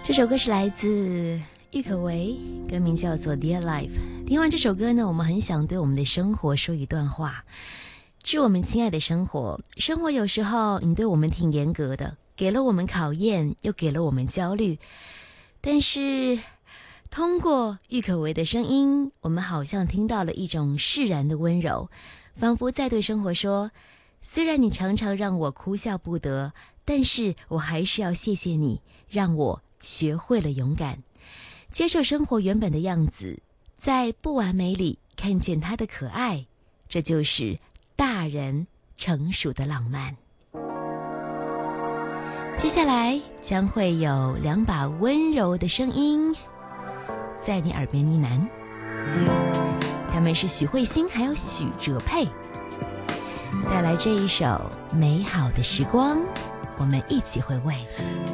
这首歌是来自郁可唯，歌名叫做 Dear Life。 听完这首歌呢，我们很想对我们的生活说一段话。致我们亲爱的生活，生活有时候你对我们挺严格的，给了我们考验，又给了我们焦虑。但是通过郁可唯的声音，我们好像听到了一种释然的温柔，仿佛在对生活说，虽然你常常让我哭笑不得，但是我还是要谢谢你，让我学会了勇敢，接受生活原本的样子，在不完美里看见它的可爱，这就是大人成熟的浪漫。接下来将会有两把温柔的声音在你耳边呢喃，他们是许慧欣还有许哲佩，带来这一首美好的时光，我们一起回味。